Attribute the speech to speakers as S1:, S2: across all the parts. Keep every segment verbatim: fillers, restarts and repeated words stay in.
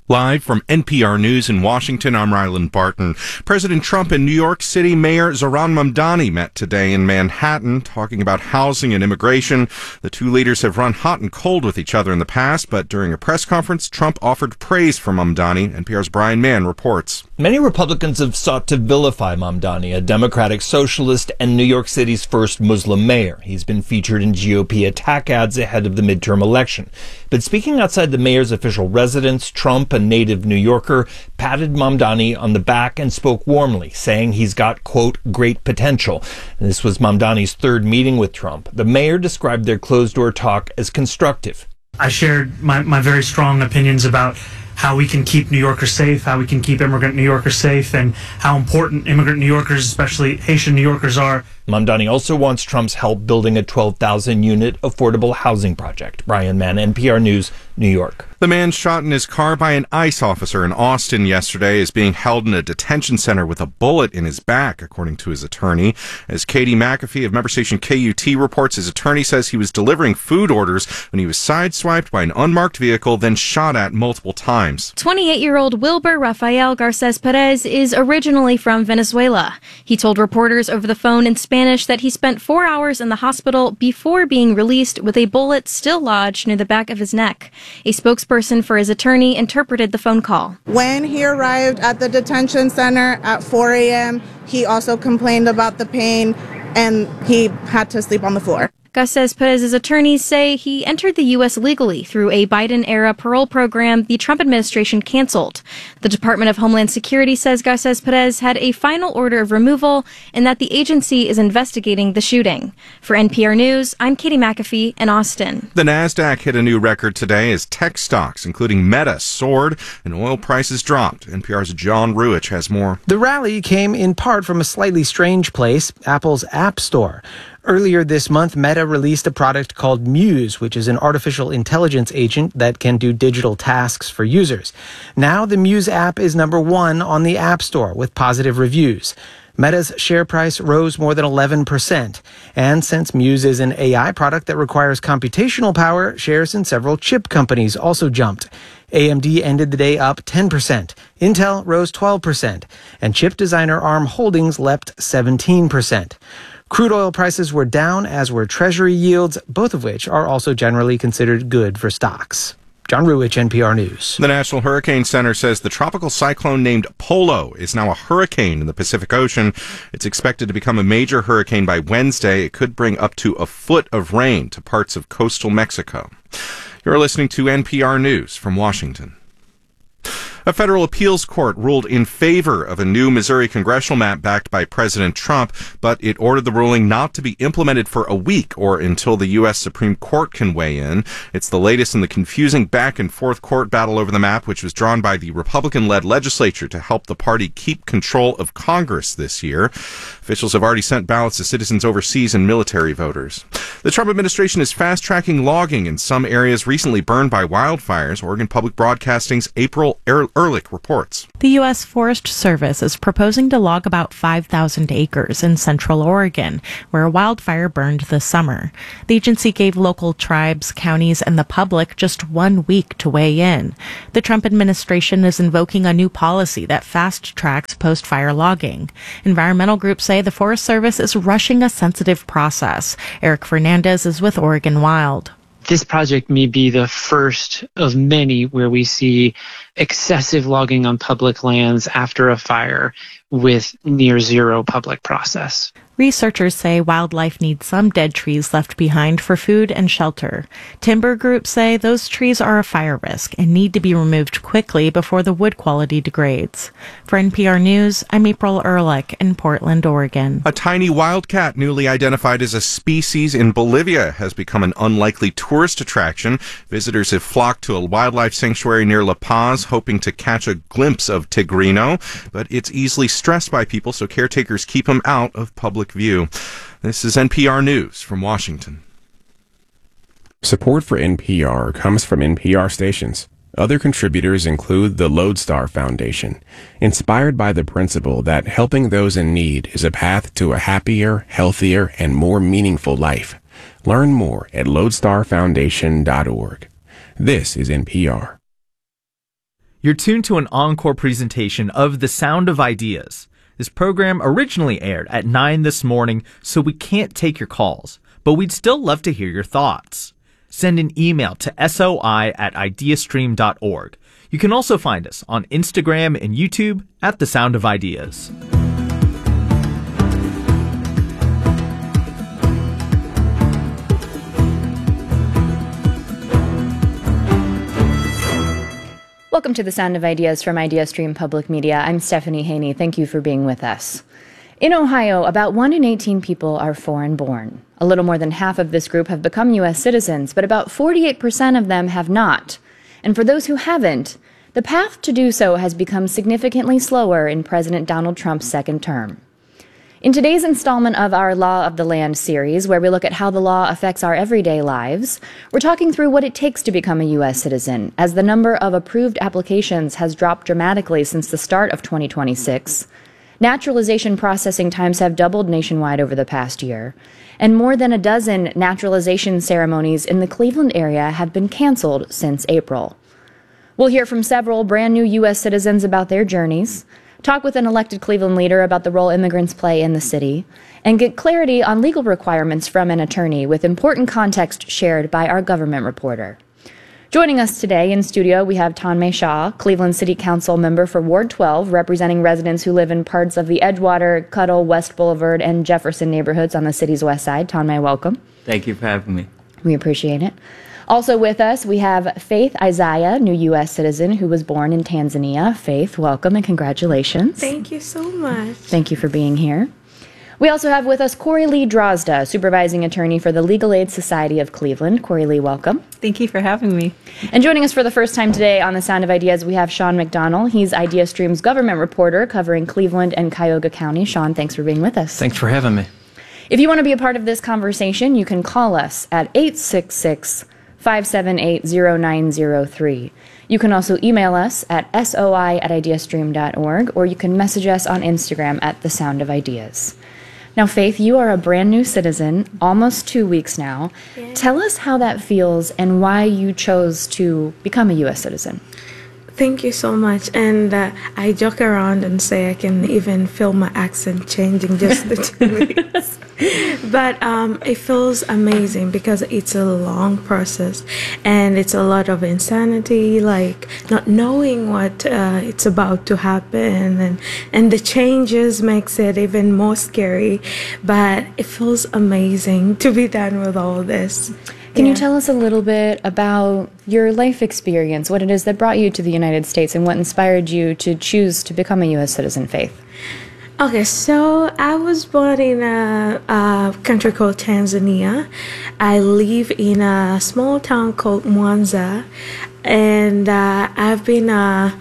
S1: Live from N P R News in Washington, I'm Ryland Barton. President Trump and New York City Mayor Zohran Mamdani met today in Manhattan, talking about housing and immigration. The two leaders have run hot and cold with each other in the past, but during a press conference, Trump offered praise for Mamdani. N P R's Brian Mann reports.
S2: Many Republicans have sought to vilify Mamdani, a democratic socialist and New York City's first Muslim mayor. He's been featured in G O P attack ads ahead of the midterm election. But speaking outside the mayor's official residence, Trump, a native New Yorker, patted Mamdani on the back and spoke warmly, saying he's got, quote, great potential. And this was Mamdani's third meeting with Trump. The mayor described their closed-door talk as constructive.
S3: I shared my, my very strong opinions about how we can keep New Yorkers safe, how we can keep immigrant New Yorkers safe, and how important immigrant New Yorkers, especially Haitian New Yorkers, are.
S2: Mamdani also wants Trump's help building a twelve thousand unit affordable housing project. Brian Mann, N P R News, New York.
S1: The man shot in his car by an ICE officer in Austin yesterday is being held in a detention center with a bullet in his back, according to his attorney. As Katie McAfee of member station K U T reports, his attorney says he was delivering food orders when he was sideswiped by an unmarked vehicle, then shot at multiple times.
S4: twenty-eight-year-old Wilber Rafael Garces Perez is originally from Venezuela. He told reporters over the phone in Spanish that he spent four hours in the hospital before being released with a bullet still lodged near the back of his neck. A spokesperson for his attorney interpreted the phone call.
S5: When he arrived at the detention center at four a.m., he also complained about the pain and he had to sleep on the floor.
S4: Garces Perez's attorneys say he entered the U S legally through a Biden-era parole program the Trump administration canceled. The Department of Homeland Security says Garces Perez had a final order of removal and that the agency is investigating the shooting. For N P R News, I'm Katie McAfee in Austin.
S1: The NASDAQ hit a new record today as tech stocks, including Meta, soared and oil prices dropped. N P R's John Ruich has more.
S6: The rally came in part from a slightly strange place, Apple's App Store. Earlier this month, Meta released a product called Muse, which is an artificial intelligence agent that can do digital tasks for users. Now, the Muse app is number one on the App Store with positive reviews. Meta's share price rose more than eleven percent. And since Muse is an A I product that requires computational power, shares in several chip companies also jumped. A M D ended the day up ten percent. Intel rose twelve percent. And chip designer Arm Holdings leapt seventeen percent. Crude oil prices were down, as were Treasury yields, both of which are also generally considered good for stocks. John Ruich, N P R News.
S1: The National Hurricane Center says the tropical cyclone named Polo is now a hurricane in the Pacific Ocean. It's expected to become a major hurricane by Wednesday. It could bring up to a foot of rain to parts of coastal Mexico. You're listening to N P R News from Washington. A federal appeals court ruled in favor of a new Missouri congressional map backed by President Trump, but it ordered the ruling not to be implemented for a week or until the U S Supreme Court can weigh in. It's the latest in the confusing back and forth court battle over the map, which was drawn by the Republican-led legislature to help the party keep control of Congress this year. Officials have already sent ballots to citizens overseas and military voters. The Trump administration is fast-tracking logging in some areas recently burned by wildfires. Oregon Public Broadcasting's April er- Ehrlich reports.
S7: The U S Forest Service is proposing to log about five thousand acres in central Oregon, where a wildfire burned this summer. The agency gave local tribes, counties, and the public just one week to weigh in. The Trump administration is invoking a new policy that fast-tracks post-fire logging. Environmental groups say the Forest Service is rushing a sensitive process. Eric Fernandez is with Oregon Wild.
S8: This project may be the first of many where we see excessive logging on public lands after a fire with near zero public process.
S7: Researchers say wildlife needs some dead trees left behind for food and shelter. Timber groups say those trees are a fire risk and need to be removed quickly before the wood quality degrades. For N P R News, I'm April Ehrlich in Portland, Oregon.
S1: A tiny wildcat newly identified as a species in Bolivia has become an unlikely tourist attraction. Visitors have flocked to a wildlife sanctuary near La Paz, hoping to catch a glimpse of Tigrino, but it's easily stressed by people, so caretakers keep him out of public view. This is N P R News from Washington.
S9: Support for N P R comes from N P R stations. Other contributors include the Lodestar Foundation, inspired by the principle that helping those in need is a path to a happier, healthier, and more meaningful life. Learn more at lodestar foundation dot org. This is N P R.
S10: You're tuned to an encore presentation of The Sound of Ideas. This program originally aired at nine this morning, so we can't take your calls, but we'd still love to hear your thoughts. Send an email to soi at ideastream dot org. You can also find us on Instagram and YouTube at The Sound of Ideas.
S11: Welcome to The Sound of Ideas from IdeaStream Public Media. I'm Stephanie Haney. Thank you for being with us. In Ohio, about one in eighteen people are foreign-born. A little more than half of this group have become U S citizens, but about forty-eight percent of them have not. And for those who haven't, the path to do so has become significantly slower in President Donald Trump's second term. In today's installment of our Law of the Land series, where we look at how the law affects our everyday lives, we're talking through what it takes to become a U S citizen, as the number of approved applications has dropped dramatically since the start of twenty twenty-six. Naturalization processing times have doubled nationwide over the past year, and more than a dozen naturalization ceremonies in the Cleveland area have been canceled since April. We'll hear from several brand new U S citizens about their journeys, talk with an elected Cleveland leader about the role immigrants play in the city, and get clarity on legal requirements from an attorney with important context shared by our government reporter. Joining us today in studio, we have Tanmay Shah, Cleveland City Council member for Ward twelve, representing residents who live in parts of the Edgewater, Cuddle, West Boulevard, and Jefferson neighborhoods on the city's west side. Tanmay, welcome.
S12: Thank you for having me.
S11: We appreciate it. Also with us, we have Faith Isaiah, new U S citizen who was born in Tanzania. Faith, welcome and congratulations.
S13: Thank you so much.
S11: Thank you for being here. We also have with us Corey Lee Drozda, supervising attorney for the Legal Aid Society of Cleveland. Corey Lee, welcome.
S14: Thank you for having me.
S11: And joining us for the first time today on The Sound of Ideas, we have Sean McDonnell. He's IdeaStream's government reporter covering Cleveland and Cuyahoga County. Sean, thanks for being with us.
S12: Thanks for having me.
S11: If you want to be a part of this conversation, you can call us at eight six six, five seven eight, zero nine zero three. You can also email us at soi at ideastream dot org, or you can message us on Instagram at The Sound of Ideas. Now, Faith, you are a brand new citizen, almost two weeks now.
S13: Yeah.
S11: Tell us how that feels and why you chose to become a U S citizen.
S13: Thank you so much. And uh, I joke around and say I can even feel my accent changing just the two weeks. But um, it feels amazing because it's a long process and it's a lot of insanity, like not knowing what uh, it's about to happen, and, and the changes makes it even more scary. But it feels amazing to be done with all this.
S11: Can
S13: Yeah.
S11: you tell us a little bit about your life experience, what it is that brought you to the United States, and what inspired you to choose to become a U S citizen, Faith?
S13: Okay, so I was born in a, a country called Tanzania. I live in a small town called Mwanza, and uh, I've been a,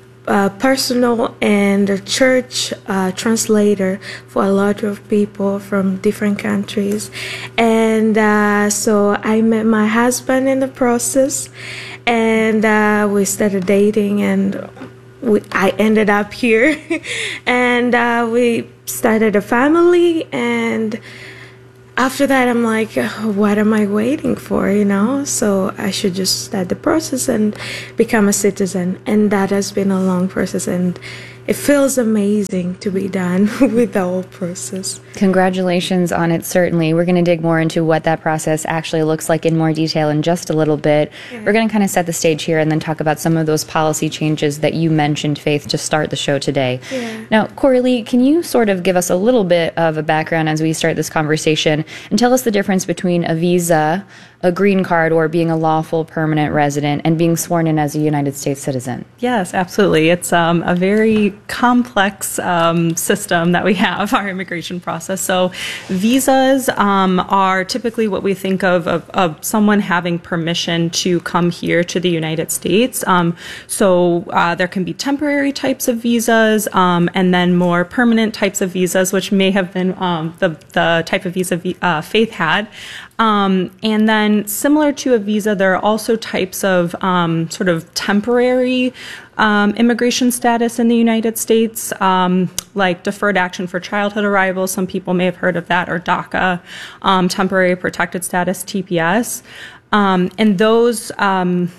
S13: a personal and a church uh, translator for a lot of people from different countries. And uh, so I met my husband in the process, and uh, we started dating, and we, I ended up here. And uh, we started a family, and after that I'm like, what am I waiting for, you know? So I should just start the process and become a citizen. And that has been a long process, and it feels amazing to be done with the whole process.
S11: Congratulations on it, certainly. We're going to dig more into what that process actually looks like in more detail in just a little bit.
S13: Yeah.
S11: We're going to kind of set the stage here and then talk about some of those policy changes that you mentioned, Faith, to start the show today.
S13: Yeah.
S11: Now, Corey Lee, can you sort of give us a little bit of a background as we start this conversation and tell us the difference between a visa, a green card, or being a lawful permanent resident and being sworn in as a United States citizen?
S14: Yes, absolutely. It's um, a very complex um, system that we have, our immigration process. So visas um, are typically what we think of, of of someone having permission to come here to the United States. Um, so uh, there can be temporary types of visas um, and then more permanent types of visas, which may have been um, the, the type of visa uh, Faith had. Um, and then similar to a visa, there are also types of um, sort of temporary um, immigration status in the United States, um, like Deferred Action for Childhood Arrivals. Some people may have heard of that, or DACA, um, Temporary Protected Status, T P S. Um, and those um,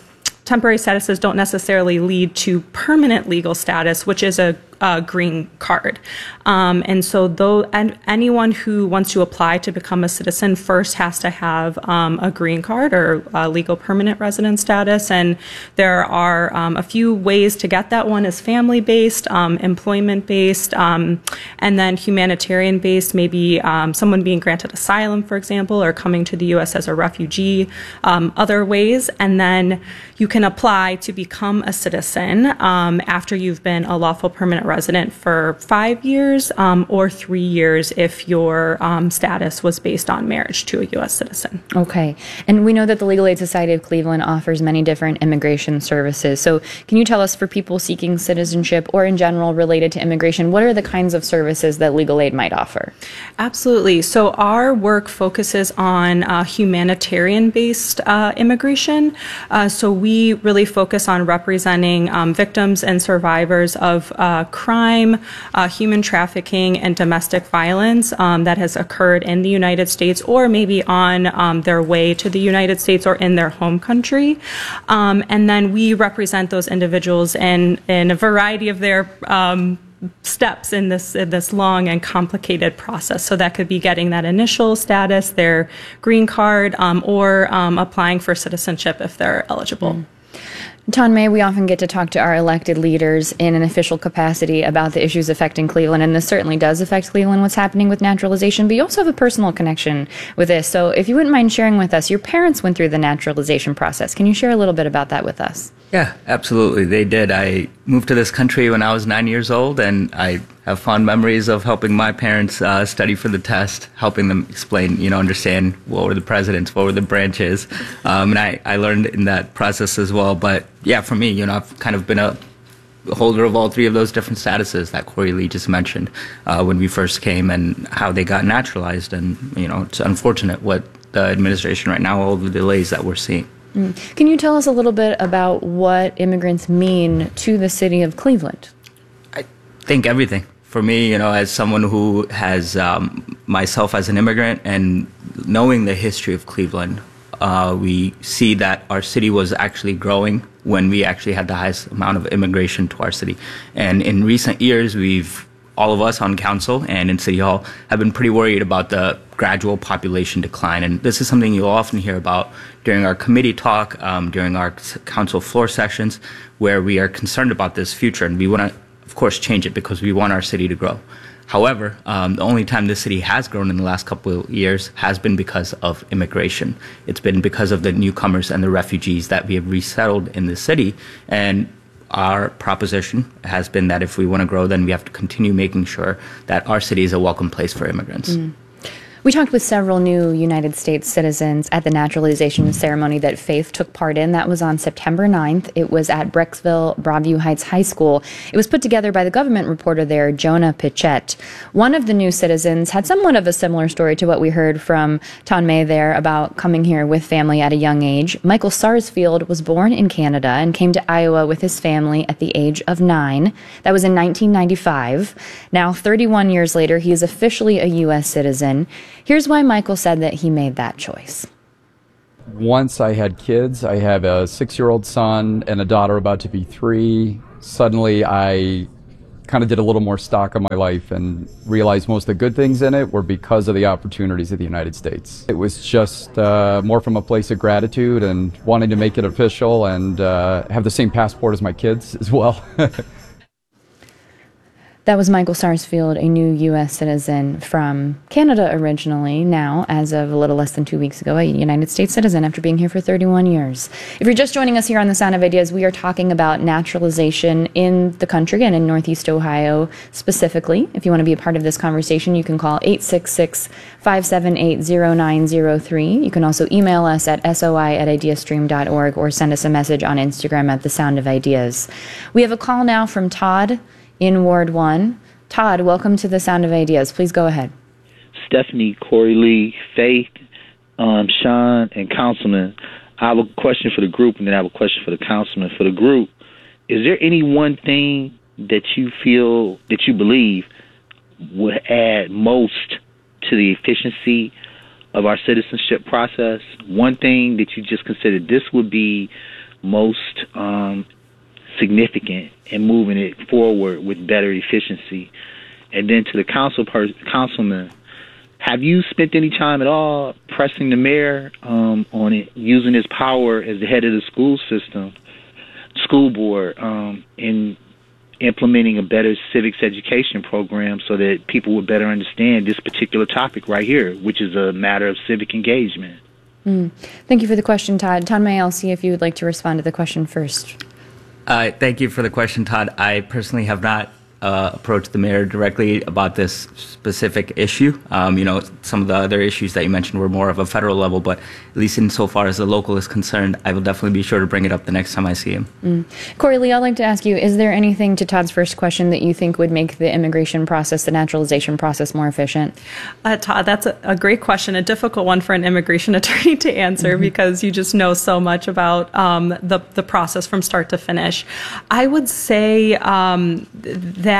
S14: temporary statuses don't necessarily lead to permanent legal status, which is a, a green card. Um, and so though, and anyone who wants to apply to become a citizen first has to have um, a green card or a legal permanent resident status. And there are um, a few ways to get that. One is family-based, um, employment-based, um, and then humanitarian-based, maybe um, someone being granted asylum, for example, or coming to the U S as a refugee, um, other ways. And then you can apply to become a citizen um, after you've been a lawful permanent resident for five years um, or three years if your um, status was based on marriage to a U S citizen.
S11: Okay. And we know that the Legal Aid Society of Cleveland offers many different immigration services. So can you tell us, for people seeking citizenship or in general related to immigration, what are the kinds of services that Legal Aid might offer?
S14: Absolutely. So our work focuses on uh, humanitarian-based uh, immigration. Uh, so we really focus on representing um, victims and survivors of uh, crime, uh, human trafficking, and domestic violence um, that has occurred in the United States or maybe on um, their way to the United States or in their home country. Um, and then we represent those individuals in, in a variety of their um, steps in this in this long and complicated process. So that could be getting that initial status, their green card, um, or um, applying for citizenship if they're eligible. Mm.
S11: Tanmay, we often get to talk to our elected leaders in an official capacity about the issues affecting Cleveland, and this certainly does affect Cleveland, what's happening with naturalization, but you also have a personal connection with this. So if you wouldn't mind sharing with us, your parents went through the naturalization process. Can you share a little bit about that with us?
S12: Yeah, absolutely. They did. I moved to this country when I was nine years old, and I have fond memories of helping my parents uh, study for the test, helping them explain, you know, understand what were the presidents, what were the branches. Um, and I, I learned in that process as well. But yeah, for me, you know, I've kind of been a holder of all three of those different statuses that Corey Lee just mentioned uh, when we first came and how they got naturalized. And, you know, it's unfortunate what the administration right now, all the delays that we're seeing.
S11: Mm. Can you tell us a little bit about what immigrants mean to the city of Cleveland?
S12: I think everything. For me, you know, as someone who has um, myself as an immigrant and knowing the history of Cleveland, uh, we see that our city was actually growing when we actually had the highest amount of immigration to our city. And in recent years, we've, all of us on council and in City Hall, have been pretty worried about the gradual population decline. And this is something you'll often hear about during our committee talk, um, during our council floor sessions, where we are concerned about this future. And we want to, of course, change it because we want our city to grow. However, um, the only time this city has grown in the last couple of years has been because of immigration. It's been because of the newcomers and the refugees that we have resettled in the city. And our proposition has been that if we want to grow, then we have to continue making sure that our city is a welcome place for immigrants.
S11: Mm. We talked with several new United States citizens at the naturalization ceremony that Faith took part in. That was on September ninth. It was at Brecksville Broadview Heights High School. It was put together by the government reporter there, Jonah Pichette. One of the new citizens had somewhat of a similar story to what we heard from Tanmay there about coming here with family at a young age. Michael Sarsfield was born in Canada and came to Iowa with his family at the age of nine. That was in nineteen ninety-five. Now, thirty-one years later, he is officially a U S citizen. Here's why Michael said that he made that choice.
S15: Once I had kids, I have a six-year-old son and a daughter about to be three. Suddenly, I kind of did a little more stock of my life and realized most of the good things in it were because of the opportunities of the United States. It was just uh, more from a place of gratitude and wanting to make it official and uh, have the same passport as my kids as well.
S11: That was Michael Sarsfield, a new U S citizen from Canada originally, now, as of a little less than two weeks ago, a United States citizen after being here for thirty-one years. If you're just joining us here on The Sound of Ideas, we are talking about naturalization in the country and in Northeast Ohio specifically. If you want to be a part of this conversation, you can call eight six six, five seven eight, zero nine zero three. You can also email us at soi at ideastream dot org or send us a message on Instagram at The Sound of Ideas. We have a call now from Todd in Ward one. Todd, welcome to The Sound of Ideas. Please go ahead.
S16: Stephanie, Corey Lee, Faith, um, Sean, and Councilman. I have a question for the group, and then I have a question for the councilman. For the group, is there any one thing that you feel, that you believe would add most to the efficiency of our citizenship process? One thing that you just considered this would be most um, significant in moving it forward with better efficiency? And then to the council per- councilman, have you spent any time at all pressing the mayor um, on it, using his power as the head of the school system, school board, um, in implementing a better civics education program so that people would better understand this particular topic right here, which is a matter of civic engagement?
S11: Mm. Thank you for the question, Todd. Todd May, I'll see if you would like to respond to the question first.
S12: Uh, thank you for the question, Todd. I personally have not uh, approached the mayor directly about this specific issue. Um, you know, some of the other issues that you mentioned were more of a federal level, but at least insofar as the local is concerned, I will definitely be sure to bring it up the next time I see him.
S11: Mm. Corey Lee, I'd like to ask you, is there anything to Todd's first question that you think would make the immigration process, the naturalization process, more efficient?
S14: Uh, Todd, that's a, a great question, a difficult one for an immigration attorney to answer mm-hmm. because you just know so much about um, the, the process from start to finish. I would say um, that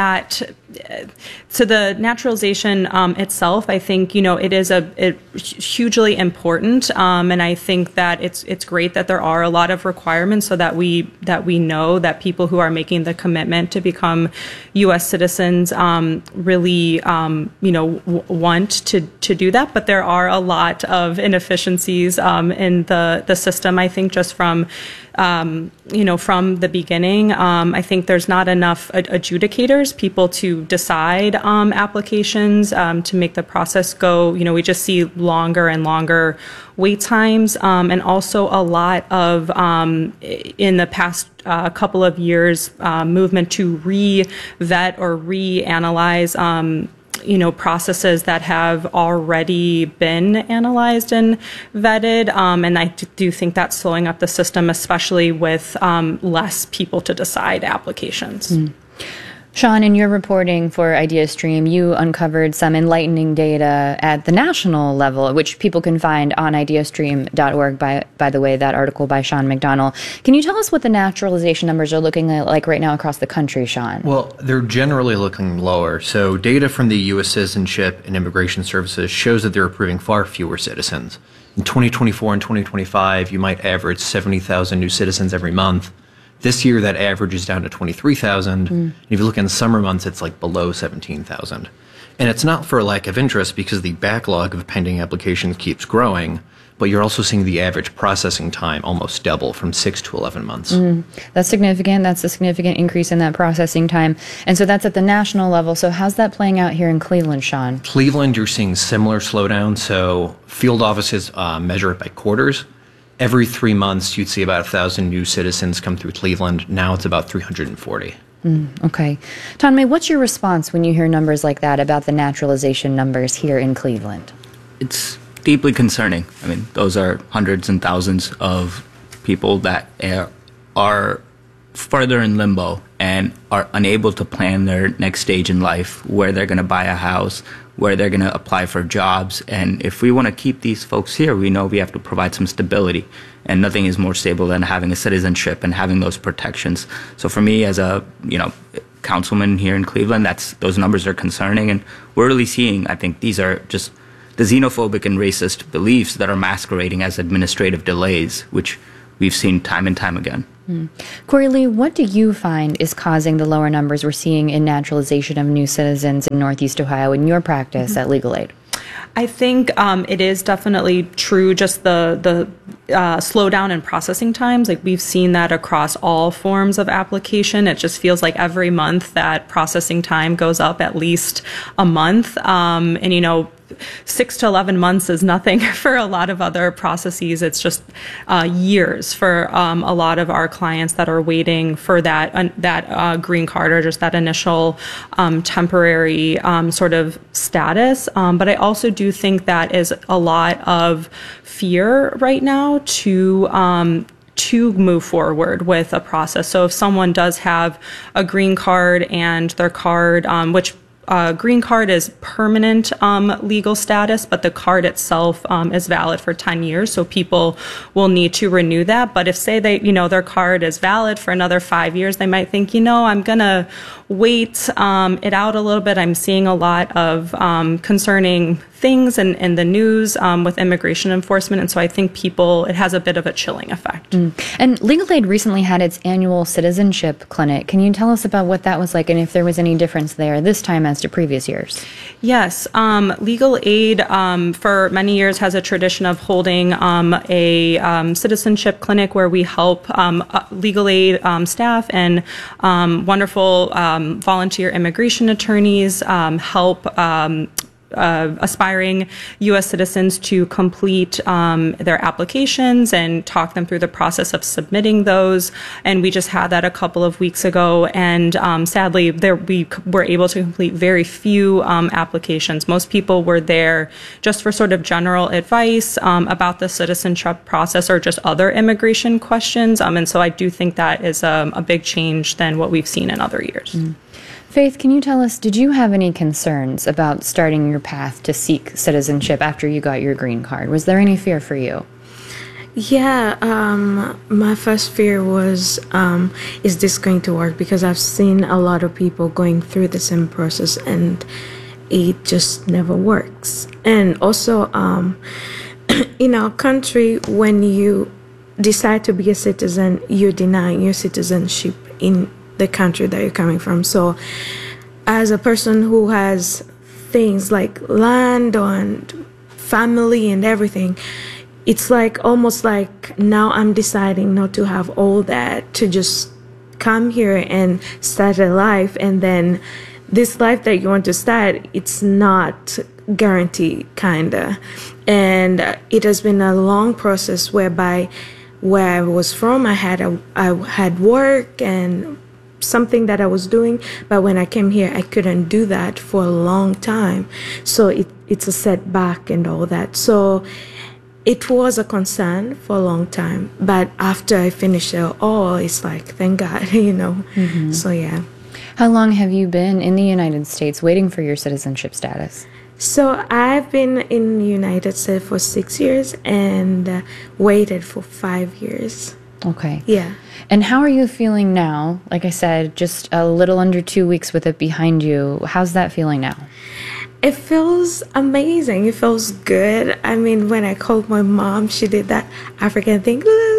S14: to the naturalization um, itself, I think, you know, it is a it, hugely important, um, and I think that it's it's great that there are a lot of requirements so that we that we know that people who are making the commitment to become U S citizens um, really, um, you know, w- want to to do that. But there are a lot of inefficiencies um, in the the system. I think just from Um, you know, from the beginning, um, I think there's not enough ad- adjudicators, people to decide um, applications, um, to make the process go. You know, we just see longer and longer wait times, um, and also a lot of, um, in the past uh, couple of years, uh, movement to re-vet or re-analyze um, you know, processes that have already been analyzed and vetted. Um, and I do think that's slowing up the system, especially with um, less people to decide applications.
S11: Mm. Sean, in your reporting for IdeaStream, you uncovered some enlightening data at the national level, which people can find on ideastream dot org, by, by the way, that article by Sean McDonnell. Can you tell us what the naturalization numbers are looking like right now across the country, Sean?
S17: Well, they're generally looking lower. So data from the U S Citizenship and Immigration Services shows that they're approving far fewer citizens. In twenty twenty-four and twenty twenty-five, you might average seventy thousand new citizens every month. This year, that average is down to twenty-three thousand. Mm. If you look in the summer months, it's like below seventeen thousand. And it's not for a lack of interest because the backlog of pending applications keeps growing, but you're also seeing the average processing time almost double from six to eleven months.
S11: Mm. That's significant. That's a significant increase in that processing time. And so that's at the national level. So how's that playing out here in Cleveland, Sean?
S17: Cleveland, you're seeing similar slowdown. So field offices uh, measure it by quarters. Every three months, you'd see about one thousand new citizens come through Cleveland. Now it's about three hundred forty.
S11: Mm, okay. Todd May, what's your response when you hear numbers like that about the naturalization numbers here in Cleveland?
S12: It's deeply concerning. I mean, those are hundreds and thousands of people that are, are further in limbo and are unable to plan their next stage in life, where they're going to buy a house, where they're going to apply for jobs. And if we want to keep these folks here, we know we have to provide some stability. And nothing is more stable than having a citizenship and having those protections. So for me, as a, you know, councilman here in Cleveland, that's those numbers are concerning. And we're really seeing, I think, these are just the xenophobic and racist beliefs that are masquerading as administrative delays, which we've seen time and time again.
S11: Mm. Corey Lee, what do you find is causing the lower numbers we're seeing in naturalization of new citizens in Northeast Ohio in your practice mm-hmm. at Legal Aid?
S14: I think um, it is definitely true, just the the uh, slowdown in processing times. Like, we've seen that across all forms of application. It just feels like every month that processing time goes up at least a month. Um, and, you know, six to eleven months is nothing for a lot of other processes. It's just uh, years for um, a lot of our clients that are waiting for that uh, that uh, green card, or just that initial um, temporary um, sort of status. Um, but I also do think that is a lot of fear right now to um, to move forward with a process. So if someone does have a green card and their card, um, which uh, green card is permanent um, legal status, but the card itself um, is valid for ten years. So people will need to renew that. But if, say, they, you know, their card is valid for another five years, they might think, you know, I'm going to wait um, it out a little bit. I'm seeing a lot of um, concerning things in, in the news um, with immigration enforcement. And so I think people, it has a bit of a chilling effect.
S11: Mm. And Legal Aid recently had its annual citizenship clinic. Can you tell us about what that was like and if there was any difference there this time as to previous years?
S14: Yes. Um, Legal Aid um, for many years has a tradition of holding um, a um, citizenship clinic where we help um, uh, Legal Aid um, staff and um, wonderful um, volunteer immigration attorneys um, help um, Uh, aspiring U S citizens to complete um, their applications and talk them through the process of submitting those. And we just had that a couple of weeks ago. And um, sadly, there we were able to complete very few um, applications. Most people were there just for sort of general advice um, about the citizenship process or just other immigration questions. Um, and so I do think that is um, a big change than what we've seen in other years.
S11: Mm. Faith, can you tell us, did you have any concerns about starting your path to seek citizenship after you got your green card? Was there any fear for you?
S13: Yeah, um, my first fear was, um, is this going to work? Because I've seen a lot of people going through the same process and it just never works. And also, um, in our country, when you decide to be a citizen, you're denying your citizenship in the country that you're coming from. So as a person who has things like land and family and everything, it's like almost like now I'm deciding not to have all that, to just come here and start a life, and then this life that you want to start, it's not guaranteed, kinda. And it has been a long process whereby where I was from, I had a, I had work and something that I was doing, but when I came here, I couldn't do that for a long time. So it, it's a setback and all that. So it was a concern for a long time, but after I finished it all, it's like, thank God, you know. Mm-hmm. So yeah.
S11: How long have you been in the United States waiting for your citizenship status?
S13: So I've been in the United States for six years and uh, waited for five years.
S11: Okay.
S13: Yeah.
S11: And how are you feeling now? Like I said, just a little under two weeks with it behind you. How's that feeling now?
S13: It feels amazing. It feels good. I mean, when I called my mom, she did that African thing.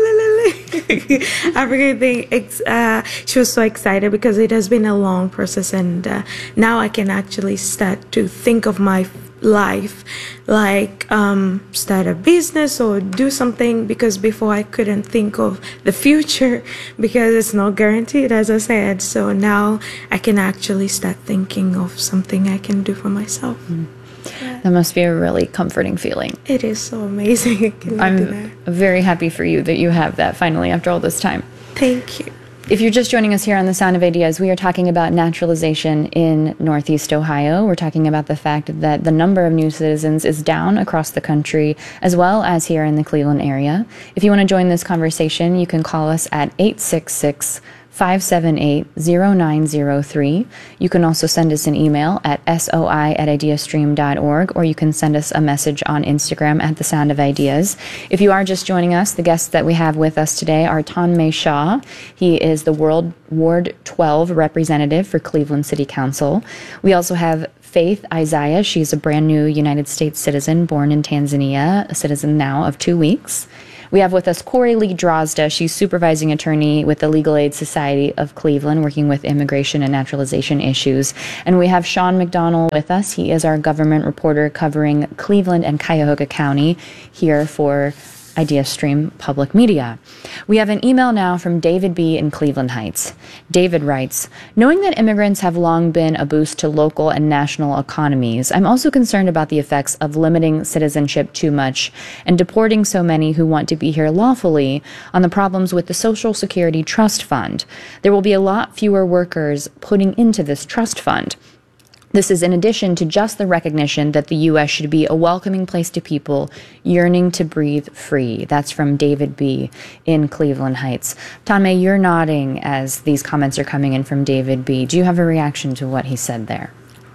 S13: African thing. It's, uh, she was so excited because it has been a long process, and uh, now I can actually start to think of my life, like um, start a business or do something, because before I couldn't think of the future because it's not guaranteed, as I said. So now I can actually start thinking of something I can do for myself.
S11: Mm. Yeah. That must be a really comforting feeling.
S13: It is so amazing. I cannot
S11: I'm
S13: deny.
S11: very happy for you that you have that finally after all this time.
S13: Thank you.
S11: If you're just joining us here on The Sound of Ideas, we are talking about naturalization in Northeast Ohio. We're talking about the fact that the number of new citizens is down across the country, as well as here in the Cleveland area. If you want to join this conversation, you can call us at eight six six, five seven eight, zero nine zero three. You can also send us an email at soi at ideastream dot org, or you can send us a message on Instagram at The Sound of Ideas. If you are just joining us, the guests that we have with us today are Tanmay Shah. He is the World Ward twelve representative for Cleveland City Council. We also have Faith Isaiah. She's a brand new United States citizen born in Tanzania, a citizen now of two weeks. We have with us Corey Lee Drozda. She's supervising attorney with the Legal Aid Society of Cleveland, working with immigration and naturalization issues. And we have Sean McDonald with us. He is our government reporter covering Cleveland and Cuyahoga County here for IdeaStream Public Media. We have an email now from David B. in Cleveland Heights. David writes, knowing that immigrants have long been a boost to local and national economies, I'm also concerned about the effects of limiting citizenship too much and deporting so many who want to be here lawfully on the problems with the Social Security Trust Fund. There will be a lot fewer workers putting into this trust fund. This is in addition to just the recognition that the U S should be a welcoming place to people yearning to breathe free. That's from David B. in Cleveland Heights. Tanmay, you're nodding as these comments are coming in from David B. Do you have a reaction to what he said there?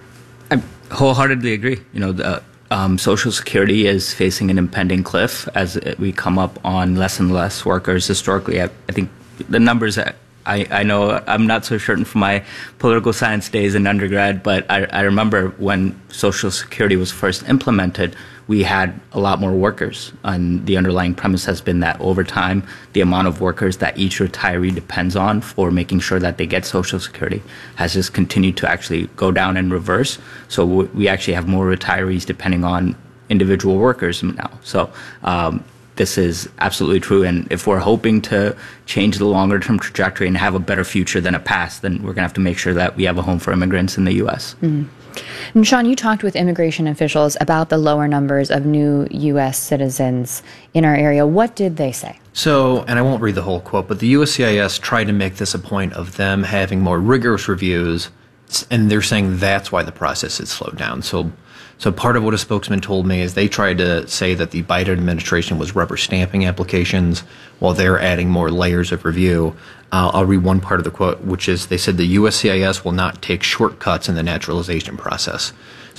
S12: I wholeheartedly agree. You know, the um, Social Security is facing an impending cliff as we come up on less and less workers. Historically, I, I think the numbers that I, I know I'm not so certain from my political science days in undergrad, but I, I remember when Social Security was first implemented, we had a lot more workers. And the underlying premise has been that over time, the amount of workers that each retiree depends on for making sure that they get Social Security has just continued to actually go down in reverse. So we actually have more retirees depending on individual workers now. So um, this is absolutely true. And if we're hoping to change the longer term trajectory and have a better future than a past, then we're going to have to make sure that we have a home for immigrants in the U S.
S11: Mm-hmm. And Sean, you talked with immigration officials about the lower numbers of new U S citizens in our area. What did they say?
S17: So, and I won't read the whole quote, but the U S C I S tried to make this a point of them having more rigorous reviews, and they're saying that's why the process has slowed down. So, so part of what a spokesman told me is they tried to say that the Biden administration was rubber stamping applications while they're adding more layers of review. Uh, I'll read one part of the quote, which is they said the U S C I S will not take shortcuts in the naturalization process.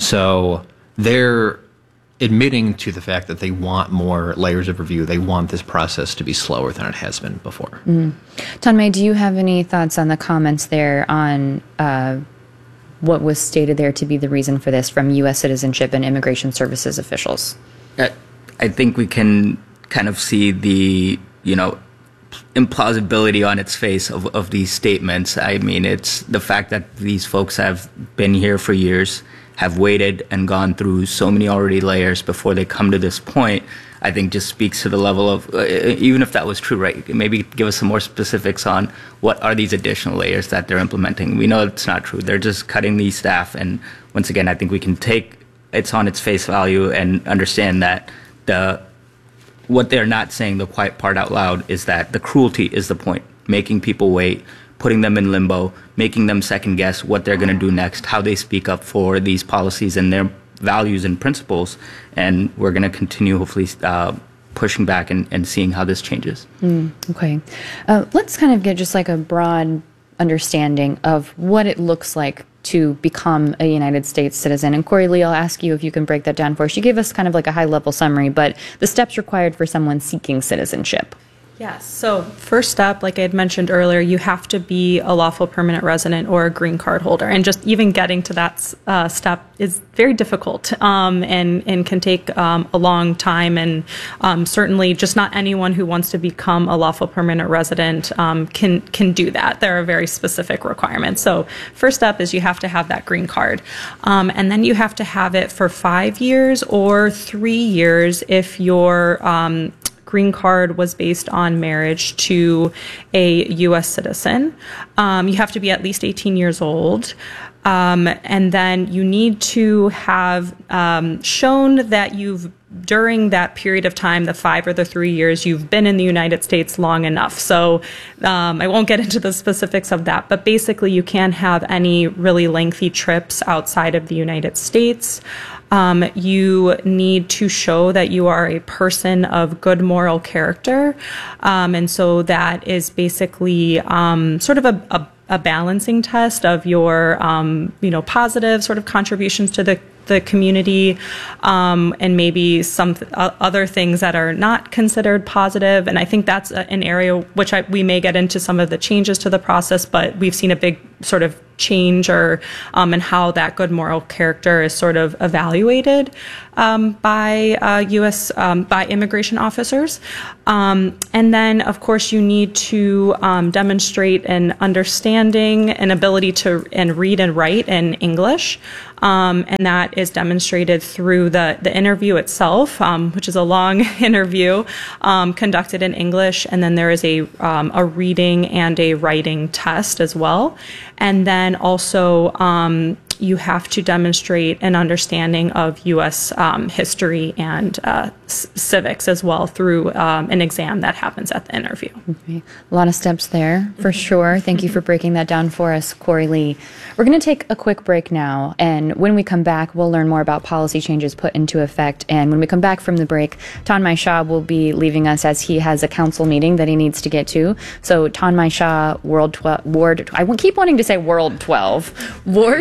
S17: So they're admitting to the fact that they want more layers of review. They want this process to be slower than it has been before.
S11: Mm. Tanmay, do you have any thoughts on the comments there on uh, what was stated there to be the reason for this from U S Citizenship and Immigration Services officials?
S12: I, I think we can kind of see the, you know, implausibility on its face of, of these statements. I mean, it's the fact that these folks have been here for years, have waited and gone through so many already layers before they come to this point, I think just speaks to the level of, uh, even if that was true, right, maybe give us some more specifics on what are these additional layers that they're implementing. We know it's not true. They're just cutting these staff. And once again, I think we can take it's on its face value and understand that the what they're not saying, the quiet part out loud, is that the cruelty is the point, making people wait, putting them in limbo, making them second guess what they're going to do next, how they speak up for these policies and their values and principles. And we're going to continue, hopefully, uh, pushing back and, and seeing how this changes.
S11: Mm, okay. Uh, let's kind of get just like a broad understanding of what it looks like to become a United States citizen. And Corey Lee, I'll ask you if you can break that down for us. You gave us kind of like a high-level summary, but the steps required for someone seeking citizenship.
S14: Yes. So first step, like I had mentioned earlier, you have to be a lawful permanent resident or a green card holder. And just even getting to that uh, step is very difficult um, and, and can take um, a long time. And um, certainly just not anyone who wants to become a lawful permanent resident um, can, can do that. There are very specific requirements. So first step is you have to have that green card. Um, and then you have to have it for five years or three years if you're um, green card was based on marriage to a U S citizen. Um, you have to be at least eighteen years old. Um, and then you need to have um, shown that you've, during that period of time, the five or the three years, you've been in the United States long enough. So um, I won't get into the specifics of that, but basically you can't have any really lengthy trips outside of the United States. Um, you need to show that you are a person of good moral character. Um, and so that is basically um, sort of a, a, a balancing test of your, um, you know, positive sort of contributions to the the community, um, and maybe some th- other things that are not considered positive. And I think that's a, an area which I, we may get into some of the changes to the process, but we've seen a big sort of change or um, in how that good moral character is sort of evaluated um, by uh, U S um, by immigration officers. Um, and then, of course, you need to um, demonstrate an understanding, an ability to and read and write in English. Um, and that is demonstrated through the, the interview itself, um, which is a long interview um, conducted in English. And then there is a, um, a reading and a writing test as well. And then also um, you have to demonstrate an understanding of U S um, history and uh, c- civics as well through um, an exam that happens at the interview.
S11: Okay. A lot of steps there, for sure. Thank you for breaking that down for us, Corey Lee. We're going to take a quick break now, and when we come back, we'll learn more about policy changes put into effect. And when we come back from the break, Tanmay Shah will be leaving us as he has a council meeting that he needs to get to. So Tanmay Shah, World twelve, Ward, I keep wanting to say World twelve, Ward
S12: You know.
S11: twelve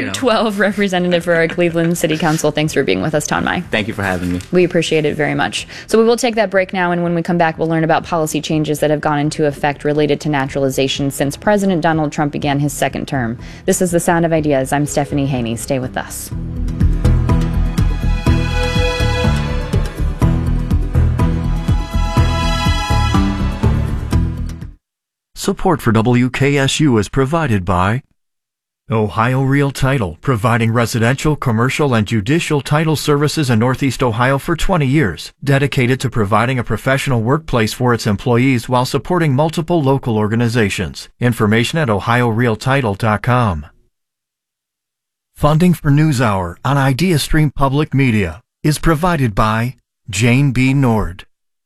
S11: twelve representative for our Cleveland City Council. Thanks for being with us, Tanmay.
S12: Thank you for having me.
S11: We appreciate it very much. So we will take that break now, and when we come back, we'll learn about policy changes that have gone into effect related to naturalization since President Donald Trump began his second term. This is The Sound of Ideas. I'm Stephanie Haney. Stay with us.
S18: Support for W K S U is provided by Ohio Real Title, providing residential, commercial, and judicial title services in Northeast Ohio for twenty years, dedicated to providing a professional workplace for its employees while supporting multiple local organizations. Information at ohio real title dot com. Funding for NewsHour on IdeaStream Public Media is provided by Jane B. Nord.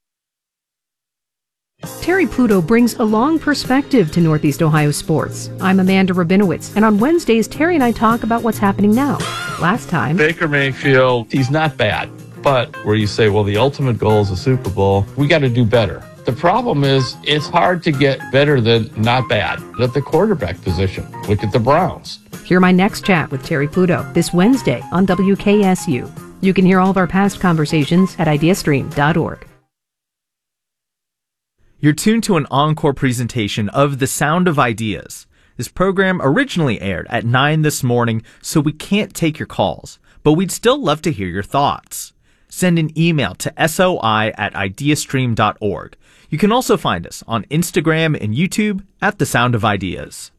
S19: Terry Pluto brings a long perspective to Northeast Ohio sports. I'm Amanda Rabinowitz, and on Wednesdays, Terry and I talk about what's happening now. Last time,
S20: Baker Mayfield, he's not bad, but where you say, well, the ultimate goal is a Super Bowl, we got to do better. The problem is it's hard to get better than not bad at the quarterback position. Look at the Browns.
S19: Hear my next chat with Terry Pluto this Wednesday on W K S U. You can hear all of our past conversations at ideastream dot org.
S10: You're tuned to an encore presentation of The Sound of Ideas. This program originally aired at nine this morning, so we can't take your calls, but we'd still love to hear your thoughts. Send an email to soi at ideastream dot org. You can also find us on Instagram and YouTube at The Sound of Ideas.